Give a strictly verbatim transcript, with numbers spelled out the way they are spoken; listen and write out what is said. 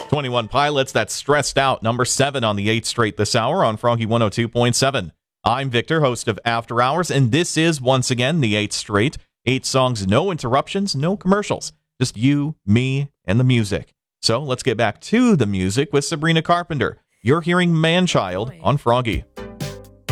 twenty-one Pilots, that's Stressed Out, number seven on the eighth straight this hour on Froggy one oh two point seven. I'm Victor, host of After Hours, and this is, once again, the eighth straight. Eight songs, no interruptions, no commercials. Just you, me, and the music. So let's get back to the music with Sabrina Carpenter. You're hearing Man-Child on Froggy.